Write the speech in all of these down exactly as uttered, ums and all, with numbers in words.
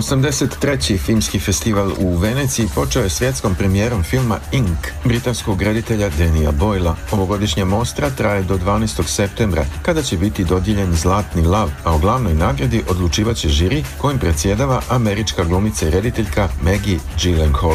osamdeset treći filmski festival u Veneciji počeo je svjetskom premijerom filma Ink, britanskog reditelja Dannyja Boylea. Ovogodišnja mostra traje do dvanaestog septembra, kada će biti dodijeljen Zlatni lav, a o glavnoj nagradi odlučivat će žiri kojim predsjedava američka glumica i rediteljka Maggie Gyllenhaal.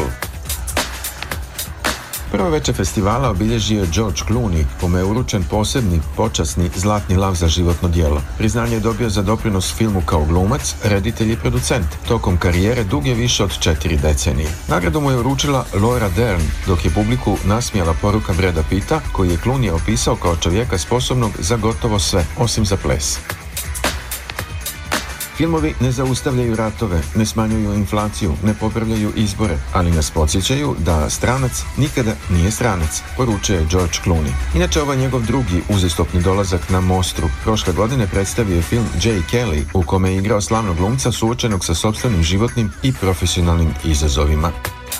Prvo veče festivala obilježio je George Clooney, kome je uručen posebni, počasni Zlatni lav za životno djelo. Priznanje je dobio za doprinos filmu kao glumac, reditelj i producent. Tokom karijere dug je više od četiri decenije. Nagradu mu je uručila Laura Dern, dok je publiku nasmijala poruka Brada Pitta, koji je Clooney opisao kao čovjeka sposobnog za gotovo sve, osim za ples. Filmovi ne zaustavljaju ratove, ne smanjuju inflaciju, ne popravljaju izbore, ali nas podsjećaju da stranac nikada nije stranac, poručuje George Clooney. Inače, ovo je njegov drugi uzastopni dolazak na mostru. Prošle godine predstavio je film Jay Kelly, u kome je igrao slavnog glumca suočenog sa sopstvenim životnim i profesionalnim izazovima.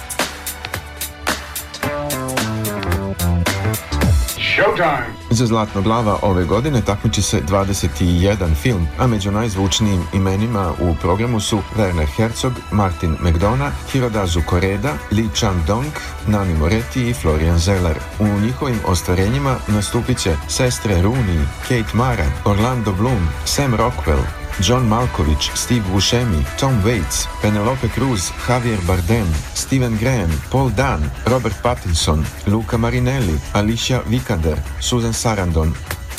Showtime! Za Zlatnog lava ove godine takmiči se dvadeset jedan film, a među najzvučnijim imenima u programu su Werner Herzog, Martin McDonagh, Hirodazu Koreda, Lee Chang-dong, Nani Moretti i Florian Zeller. U njihovim ostvarenjima nastupit će sestre Rooney, Kate Mara, Orlando Bloom, Sam Rockwell, John Malkovich, Steve Buscemi, Tom Waits, Penelope Cruz, Javier Bardem, Stephen Graham, Paul Dano, Robert Pattinson, Luca Marinelli, Alicia Vikander, Susan Sarandon.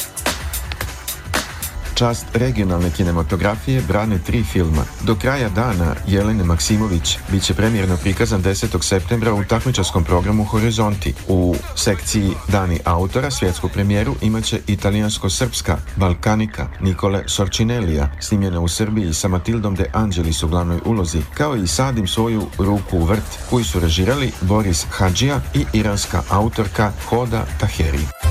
Čast regionalne kinematografije brane tri filma. Do kraja dana Jelene Maksimović bit će premijerno prikazan desetog septembra u takmičarskom programu Horizonti. U sekciji Dani autora svjetsku premijeru imaće italijansko-srpska Balkanika Nikole Sorcinellija, snimljena u Srbiji sa Matildom de Angelis u glavnoj ulozi, kao i Sadim svoju ruku u vrt, koji su režirali Boris Hadžija i iranska autorka Hoda Taheri.